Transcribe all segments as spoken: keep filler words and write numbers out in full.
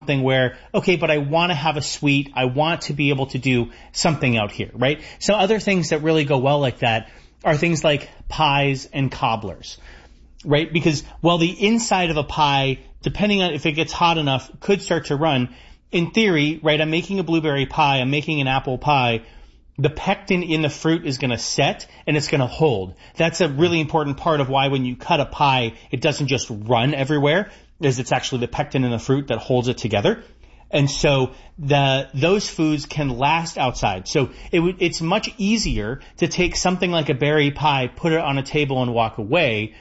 something where, okay, but I want to have a sweet, I want to be able to do something out here, right? So other things that really go well like that are things like pies and cobblers, right? Because while the inside of a pie, depending on if it gets hot enough, could start to run, in theory, right, I'm making a blueberry pie, I'm making an apple pie, the pectin in the fruit is going to set and it's going to hold. That's a really important part of why when you cut a pie, it doesn't just run everywhere, is it's actually the pectin in the fruit that holds it together. And so the those foods can last outside. So it w- it's much easier to take something like a berry pie, put it on a table and walk away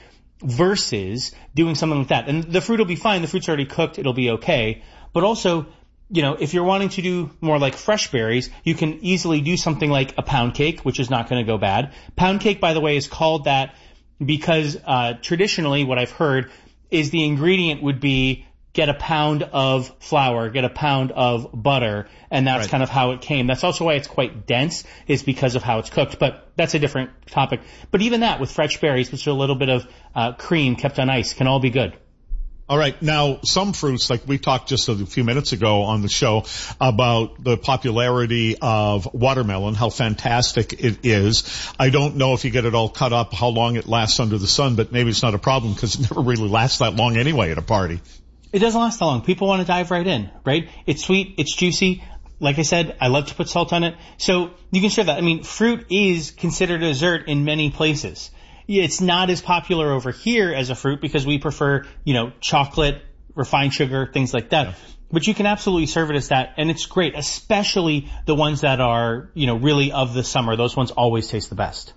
versus doing something like that. And the fruit will be fine. The fruit's already cooked. It'll be okay. But also, you know, if you're wanting to do more like fresh berries, you can easily do something like a pound cake, which is not going to go bad. Pound cake, by the way, is called that because uh traditionally what I've heard is the ingredient would be get a pound of flour, get a pound of butter, and that's right. Kind of how it came. That's also why it's quite dense, is because of how it's cooked, but that's a different topic. But even that with fresh berries, which are a little bit of uh cream kept on ice, can all be good. All right. Now, some fruits, like we talked just a few minutes ago on the show about the popularity of watermelon, how fantastic it is. I don't know if you get it all cut up, how long it lasts under the sun, but maybe it's not a problem because it never really lasts that long anyway at a party. It doesn't last that long. People want to dive right in, right? It's sweet. It's juicy. Like I said, I love to put salt on it. So you can share that. I mean, fruit is considered a dessert in many places. It's not as popular over here as a fruit because we prefer, you know, chocolate, refined sugar, things like that. Yeah. But you can absolutely serve it as that, and it's great, especially the ones that are, you know, really of the summer. Those ones always taste the best.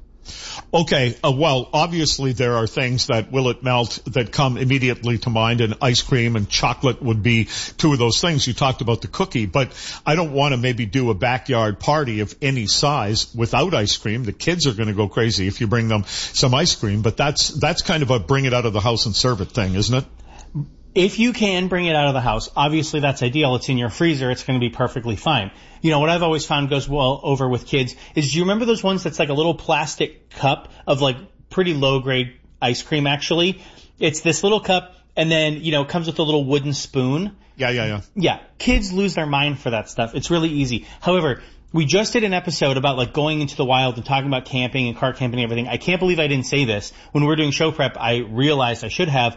Okay, uh, well, obviously there are things that will it melt that come immediately to mind, and ice cream and chocolate would be two of those things. You talked about the cookie, but I don't want to maybe do a backyard party of any size without ice cream. The kids are going to go crazy if you bring them some ice cream, but that's that's kind of a bring it out of the house and serve it thing, isn't it? If you can bring it out of the house, obviously that's ideal. It's in your freezer. It's going to be perfectly fine. You know, what I've always found goes well over with kids is, do you remember those ones that's like a little plastic cup of like pretty low grade ice cream actually? It's this little cup and then, you know, it comes with a little wooden spoon. Yeah, yeah, yeah. Yeah. Kids lose their mind for that stuff. It's really easy. However, we just did an episode about like going into the wild and talking about camping and car camping and everything. I can't believe I didn't say this. When we were doing show prep, I realized I should have.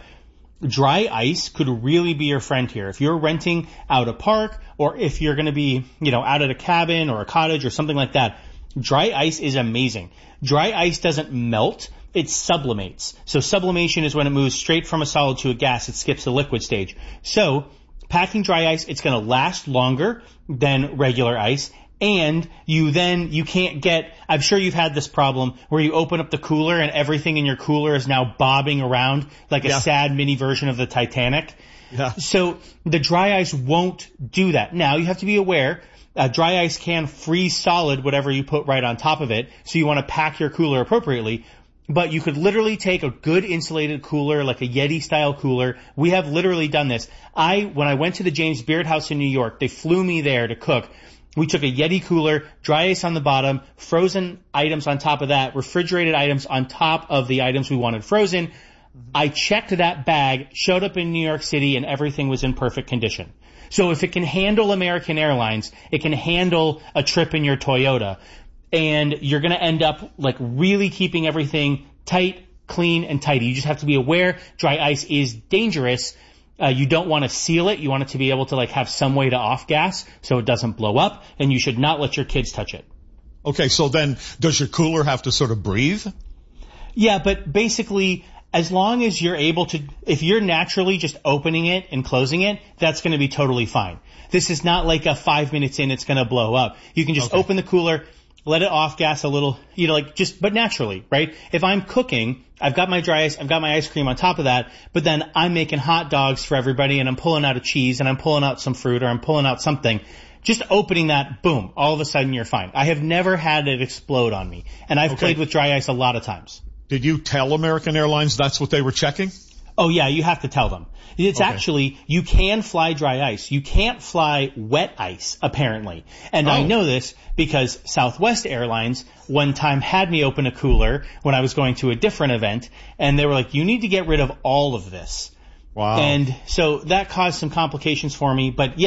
Dry ice could really be your friend here. If you're renting out a park or if you're going to be, you know, out at a cabin or a cottage or something like that, dry ice is amazing. Dry ice doesn't melt, it sublimates. So sublimation is when it moves straight from a solid to a gas. It skips the liquid stage. So packing dry ice, it's going to last longer than regular ice. And you then, you can't get, I'm sure you've had this problem where you open up the cooler and everything in your cooler is now bobbing around like a yeah. sad mini version of the Titanic. Yeah. So the dry ice won't do that. Now you have to be aware, uh, dry ice can freeze solid whatever you put right on top of it. So you want to pack your cooler appropriately. But you could literally take a good insulated cooler, like a Yeti style cooler. We have literally done this. I, when I went to the James Beard House in New York, they flew me there to cook. We took a Yeti cooler, dry ice on the bottom, frozen items on top of that, refrigerated items on top of the items we wanted frozen. I checked that bag, showed up in New York City, and everything was in perfect condition. So if it can handle American Airlines, it can handle a trip in your Toyota. And you're going to end up like really keeping everything tight, clean, and tidy. You just have to be aware dry ice is dangerous. Uh, you don't want to seal it. You want it to be able to like have some way to off gas so it doesn't blow up, and you should not let your kids touch it. Okay, so then does your cooler have to sort of breathe? Yeah, but basically as long as you're able to, if you're naturally just opening it and closing it, that's going to be totally fine. This is not like a five minutes in it's going to blow up. You can just okay. open the cooler, let it off gas a little, you know, like just, but naturally, right? If I'm cooking, I've got my dry ice, I've got my ice cream on top of that, but then I'm making hot dogs for everybody and I'm pulling out a cheese and I'm pulling out some fruit or I'm pulling out something. Just opening that, boom, all of a sudden you're fine. I have never had it explode on me. And I've okay. played with dry ice a lot of times. Did you tell American Airlines that's what they were checking? Oh yeah, you have to tell them. It's okay. actually, you can fly dry ice. You can't fly wet ice, apparently. And oh. I know this because Southwest Airlines one time had me open a cooler when I was going to a different event, and they were like, you need to get rid of all of this. Wow. And so that caused some complications for me. But yeah,